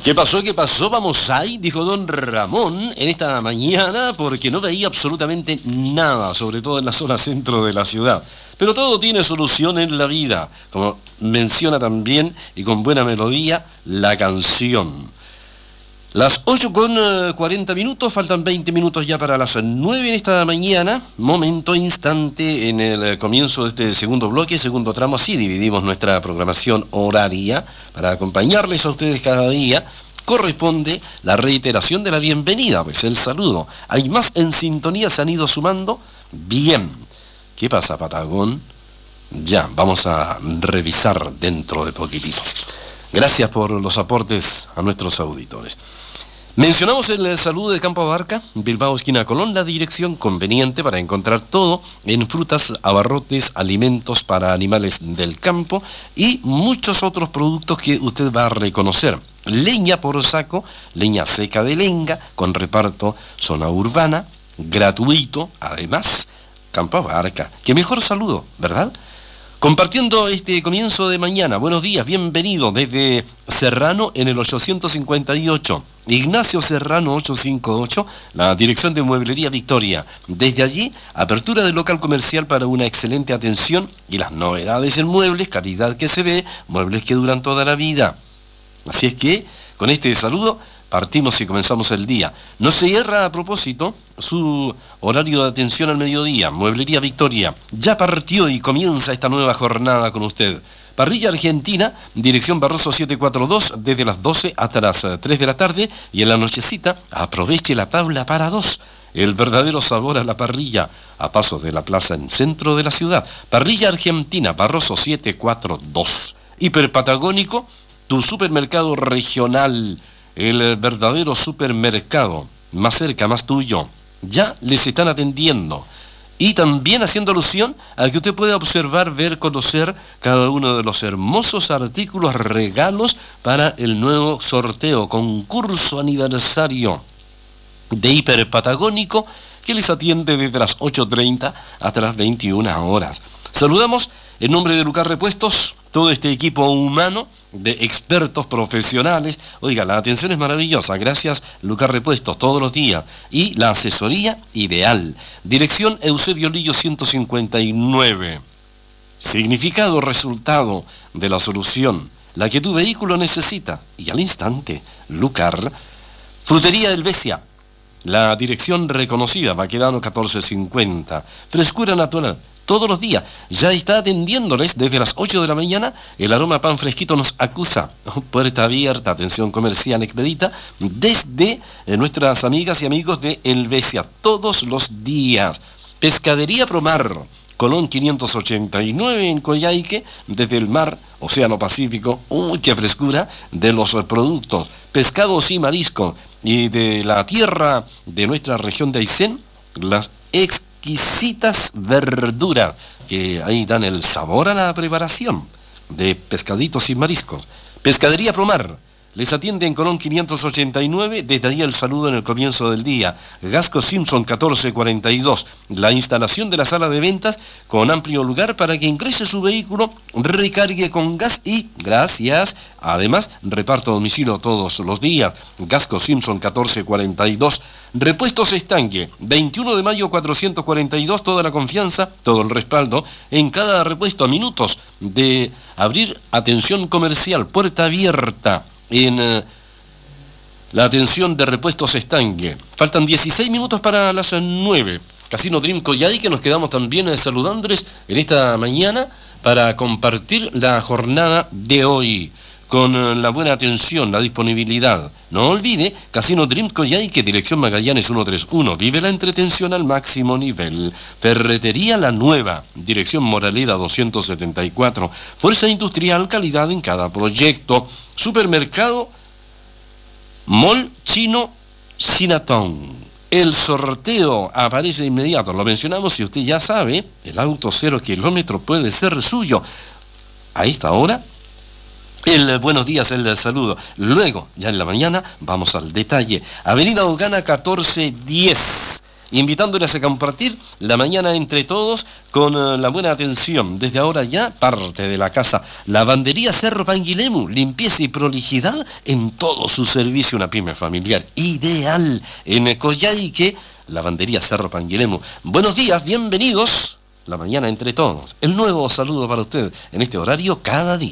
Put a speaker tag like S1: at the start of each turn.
S1: ¿Qué pasó? ¿Qué pasó? Vamos ahí, dijo don Ramón en esta mañana, porque no veía absolutamente nada, sobre todo en la zona centro de la ciudad. Pero todo tiene solución en la vida, como menciona también, y con buena melodía, la canción. Las 8:40, faltan 20 minutos ya para las 9 en esta mañana, momento, instante en el comienzo de este segundo bloque, segundo tramo. Así dividimos nuestra programación horaria para acompañarles a ustedes cada día. Corresponde la reiteración de la bienvenida, pues el saludo. ¿Hay más en sintonía? ¿Se han ido sumando? Bien. ¿Qué pasa, Patagón? Ya, vamos a revisar dentro de poquitito. Gracias por los aportes a nuestros auditores. Mencionamos el saludo de Campo Abarca, Bilbao esquina Colón, la dirección conveniente para encontrar todo en frutas, abarrotes, alimentos para animales del campo y muchos otros productos que usted va a reconocer. Leña por saco, leña seca de lenga, con reparto zona urbana, gratuito, además, Campo Abarca. Qué mejor saludo, ¿verdad? Compartiendo este comienzo de mañana, buenos días, bienvenido desde Serrano en el 858, Ignacio Serrano 858, la dirección de Mueblería Victoria. Desde allí, apertura del local comercial para una excelente atención y las novedades en muebles, calidad que se ve, muebles que duran toda la vida. Así es que, con este saludo, partimos y comenzamos el día. No se cierra a propósito su horario de atención al mediodía. Mueblería Victoria ya partió y comienza esta nueva jornada con usted. Parrilla Argentina, dirección Barroso 742, desde las 12 hasta las 3 de la tarde. Y en la nochecita, aproveche la tabla para dos. El verdadero sabor a la parrilla, a pasos de la plaza en centro de la ciudad. Parrilla Argentina, Barroso 742. Hiperpatagónico, tu supermercado regional. El verdadero supermercado, más cerca, más tuyo. Ya les están atendiendo. Y también haciendo alusión a que usted puede observar, ver, conocer cada uno de los hermosos artículos, regalos para el nuevo sorteo, concurso aniversario de Hiperpatagónico, que les atiende desde las 8:30 hasta las 21 horas. Saludamos en nombre de Lucar Repuestos, todo este equipo humano de expertos profesionales. Oiga, la atención es maravillosa, gracias Lucar Repuestos, todos los días. Y la asesoría ideal. Dirección Eusebio Lillo 159. Significado, resultado de la solución, la que tu vehículo necesita. Y al instante, Lucar. Frutería del Besia. La dirección reconocida, Baquedano 1450. Frescura natural. Todos los días, ya está atendiéndoles desde las 8 de la mañana, el aroma a pan fresquito nos acusa. Puerta abierta, atención comercial expedita, desde nuestras amigas y amigos de Helvecia, todos los días. Pescadería Promar, Colón 589 en Coyhaique, desde el mar, Océano Pacífico, qué frescura de los productos, pescados y mariscos, y de la tierra de nuestra región de Aysén, las exquisitas verduras que ahí dan el sabor a la preparación de pescaditos y mariscos. Pescadería Promar les atiende en Colón 589, desde ahí el saludo en el comienzo del día. Gasco Simpson 1442, la instalación de la sala de ventas con amplio lugar para que ingrese su vehículo, recargue con gas y, gracias, además, reparto a domicilio todos los días. Gasco Simpson 1442. Repuestos Estanque, 21 de mayo 442, toda la confianza, todo el respaldo en cada repuesto, a minutos de abrir atención comercial, puerta abierta en la atención de Repuestos Estanque. Faltan 16 minutos para las 9. Casino Dream Coyhaique, nos quedamos también saludándoles en esta mañana para compartir la jornada de hoy con la buena atención, la disponibilidad. No olvide, Casino Dream Coyhaique, dirección Magallanes 131. Vive la entretención al máximo nivel. Ferretería La Nueva, dirección Moraleda 274. Fuerza industrial, calidad en cada proyecto. Supermercado Mall Chino Chinatown. El sorteo aparece de inmediato. Lo mencionamos y usted ya sabe, el auto 0 kilómetros puede ser suyo. A esta hora, el buenos días, el saludo. Luego, ya en la mañana, vamos al detalle. Avenida Ogana 1410. invitándoles a compartir la mañana entre todos con la buena atención. Desde ahora ya, parte de la casa, Lavandería Cerro Panguilemu, limpieza y prolijidad en todo su servicio, una pyme familiar ideal en Coyhaique, Lavandería Cerro Panguilemu. Buenos días, bienvenidos, la mañana entre todos. El nuevo saludo para usted en este horario cada día.